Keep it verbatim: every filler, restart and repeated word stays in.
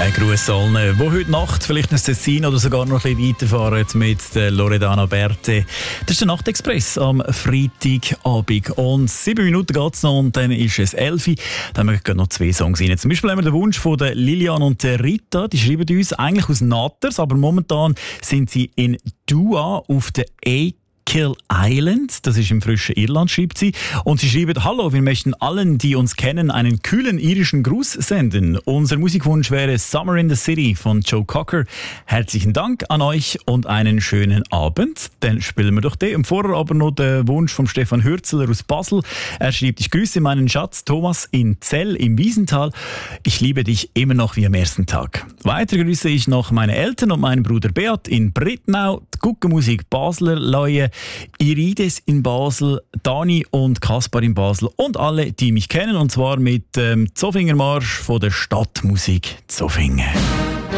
Ein Gruß allen, die heute Nacht vielleicht ins Tessin oder sogar noch ein bisschen weiterfahren mit der Loredana Berthe. Das ist der Nachtexpress am Freitagabend. Und sieben Minuten geht es noch und dann ist es elf. Dann haben wir noch zwei Songs rein. Zum Beispiel haben wir den Wunsch von der Lilian und der Rita. Die schreiben uns eigentlich aus Natters, aber momentan sind sie in Dua auf der A Kill Island, das ist im frischen Irland, schreibt sie. Und sie schreibt: Hallo, wir möchten allen, die uns kennen, einen kühlen irischen Gruß senden. Unser Musikwunsch wäre Summer in the City von Joe Cocker. Herzlichen Dank an euch und einen schönen Abend. Dann spielen wir doch den. Und vorher aber noch der Wunsch von Stefan Hürzeler aus Basel. Er schreibt: Ich grüße meinen Schatz Thomas in Zell im Wiesental. Ich liebe dich immer noch wie am ersten Tag. Weiter grüße ich noch meine Eltern und meinen Bruder Beat in Brittnau, die Guckenmusik Basler Leue, Irides in Basel, Dani und Kaspar in Basel und alle, die mich kennen, und zwar mit dem ähm, Zofingermarsch von der Stadtmusik Zofingen.